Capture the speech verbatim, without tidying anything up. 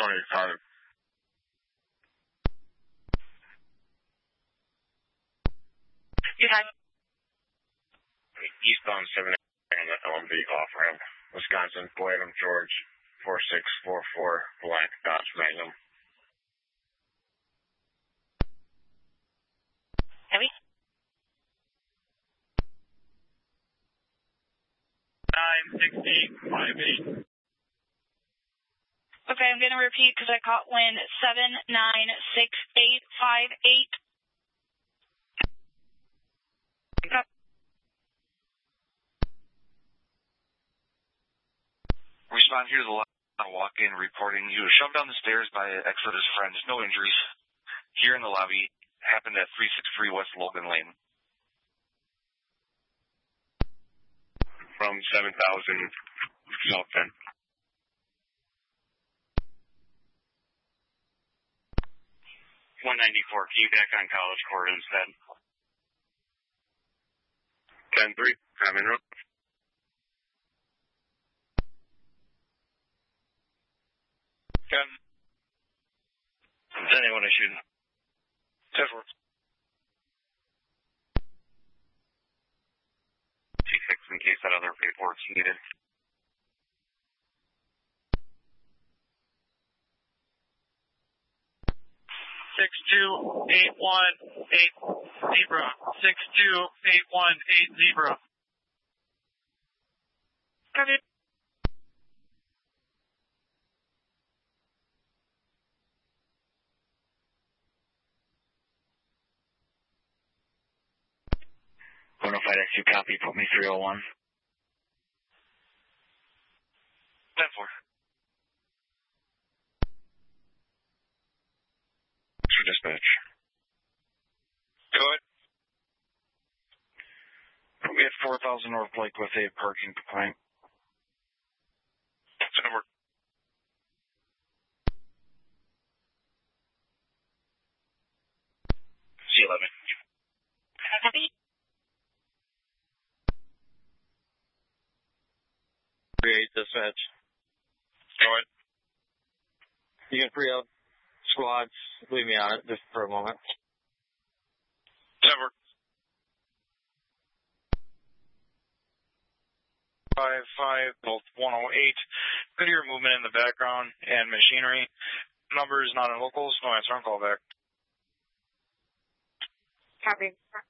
twenty-five. You have eastbound seven and the L M V off ramp, Wisconsin, Boydum, George, four six four four, black Dodge Magnum. Heavy? nine sixty, five eight. Okay, I'm going to repeat because I caught wind seven nine six eight five eight. Respond here to the lobby, walk-in reporting you were shoved down the stairs by Exodus friends, no injuries. Here in the lobby, happened at three sixty-three West Logan Lane. From seven thousand South ten. one ninety-four, can you back on College Court instead? ten three, I'm in road. ten. Is anyone issued? ten four. T six in case that other report's needed. six two eight one eight zebra. six two eight one eight zebra. Copy. Bonafide S U copy, put me three oh one. ten four. For dispatch. Go ahead. Put me at four thousand North Lake with a parking complaint. Over. C eleven. Copy. three eight dispatch. Go ahead. You can free up squads. Leave me on it just for a moment. ten four. five five, both one oh eight. Could hear movement in the background and machinery. Number is not in locals. No answer on callback. Copy.